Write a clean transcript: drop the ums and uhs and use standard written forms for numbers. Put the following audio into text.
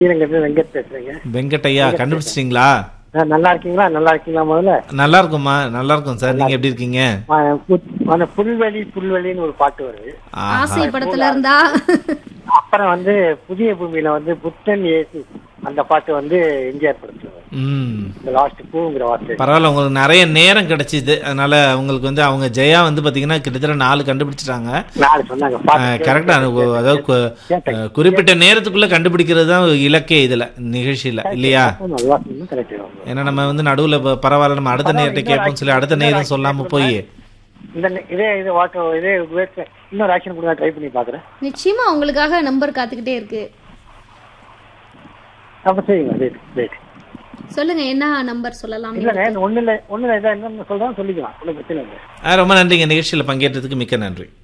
ஸ்ரீரங்கத்துல வெங்கட் பேசுறேங்க. வெங்கட்டையா கண்டுபிடிச்சிட்டீங்களா? நல்லா இருக்கீங்களா? நல்லா இருக்கீங்களா? முதல்ல நல்லா இருக்கும்மா, நல்லா இருக்கும் சார். நீங்க எப்படி இருக்கீங்க? புல்வெளி புல்வெளின்னு ஒரு பாட்டு வருது. ஆஹா. ஆசை படத்துல இருந்தா அப்புறம் புதிய பூமியில புத்தன் இயேசு அந்த பாட்டு எம்ஜிஆர் படத்துல வரும். ம் இந்த லாஸ்ட் பூங்கிற வார்த்தை. பரவாயில்ல, உங்களுக்கு நிறைய நேரம் கிடைச்சிது. அதனால உங்களுக்கு அவங்க ஜெயா பாத்தீங்கன்னா கிட்டத்தட்ட 4 கண்டுபிடிச்சிட்டாங்க. நாலு சொன்னாங்க பாட்டு கரெக்டா. அதாவது குறிப்பிட்ட நேரத்துக்குள்ள கண்டுபிடிக்கிறது தான் இலக்கே இதுல நிகழ்ச்சியில இல்லையா? நல்லா சொன்னா கரெக்ட். ஏன்னா நம்ம நடுவுல பரவாயில்ல நம்ம அடுத்த நேரத்தை கேட்போம் சொல்லி அடுத்த நேரம் சொல்லாம போய் இன்னொரு ஆக்ஷன் கொடுங்க, ட்ரை பண்ணி பாக்குறேன். நிச்சயமா உங்களுக்காக நம்பர் காத்துக்கிட்டே இருக்கு. அப்ப சரிங்க, வெயிட் சொல்லுங்க, என்ன நம்பர் சொல்லலாம்? இல்லங்க, ஒண்ணுல என்ன சொல்றேன் சொல்லிக்கலாம், ஒன்றும் பிரச்சனை இல்லை. ரொம்ப நன்றிங்க. நிகழ்ச்சியில பங்கேற்றதுக்கு மிக்க நன்றி.